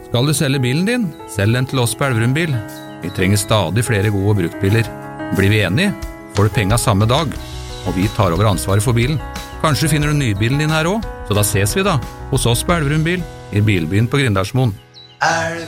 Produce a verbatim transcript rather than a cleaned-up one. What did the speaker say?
Skal du selge bilen din, selg den til oss på Elverum Bil. Vi trenger stadig flere gode bruktbiler. Blir vi enige, får du penga samme dag, og vi tar over ansvaret for bilen. Kanskje finner du nybilen din her også, så da ses vi da, hos oss på Elverum Bil, i Bilbyen på Grindalsmoen. Elverum